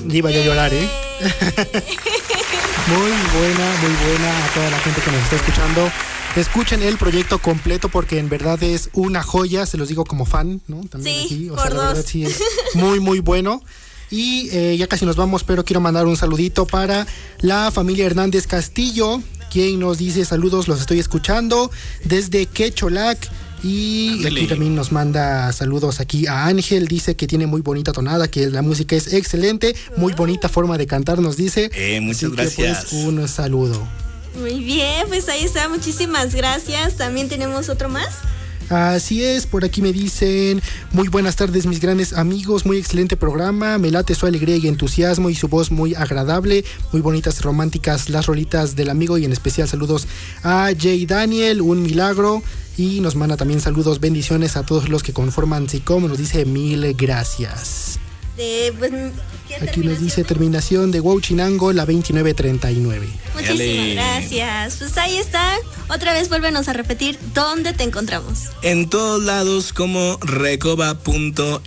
Iba yo a llorar, ¿eh? Muy buena a toda la gente que nos está escuchando. Escuchen el proyecto completo porque en verdad es una joya, se los digo como fan, ¿no? También sí, aquí, o por sea, la dos. verdad sí es muy bueno. Y ya casi nos vamos, pero quiero mandar un saludito para la familia Hernández Castillo, quien nos dice saludos, los estoy escuchando desde Quecholac. Y aquí también nos manda saludos aquí a Ángel, dice que tiene muy bonita tonada, que la música es excelente, muy bonita forma de cantar, nos dice. Muchas gracias. Que, pues, un saludo. Muy bien, pues ahí está, muchísimas gracias. También tenemos otro más. Así es, por aquí me dicen, muy buenas tardes mis grandes amigos, muy excelente programa, me late su alegría y entusiasmo y su voz muy agradable, muy bonitas, románticas las rolitas del amigo y en especial saludos a Jay Daniel, un milagro, y nos manda también saludos, bendiciones a todos los que conforman SICOM, nos dice mil gracias. Pues, aquí nos dice terminación de Huachinango, la 2939. Muchísimas gracias. Pues ahí está. Otra vez vuélvenos a repetir dónde te encontramos. En todos lados como recoba.mx,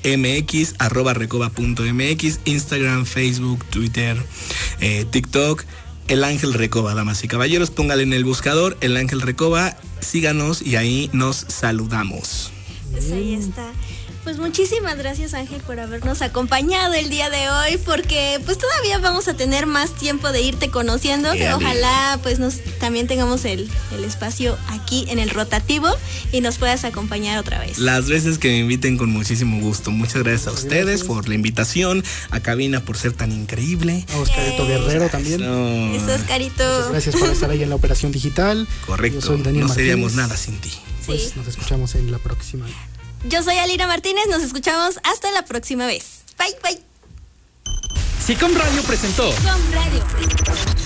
@recoba.mx, Instagram, Facebook, Twitter, TikTok. El Ángel Recoba, damas y caballeros, póngale en el buscador El Ángel Recoba, síganos y ahí nos saludamos. Pues ahí está. Pues muchísimas gracias, Ángel, por habernos acompañado el día de hoy, porque pues todavía vamos a tener más tiempo de irte conociendo, que ojalá pues también tengamos el espacio aquí en el rotativo y nos puedas acompañar otra vez. Las veces que me inviten con muchísimo gusto. Muchas gracias a ustedes por la invitación, a Cabina por ser tan increíble. A Oscarito Guerrero también. Eso, Oscarito. Muchas gracias por estar ahí en la operación digital. Correcto, yo soy Daniel no Martínez. seríamos nada sin ti. Pues nos escuchamos en la próxima. Yo soy Alina Martínez, nos escuchamos hasta la próxima vez. Bye, bye. SICOM Radio presentó. SICOM Radio.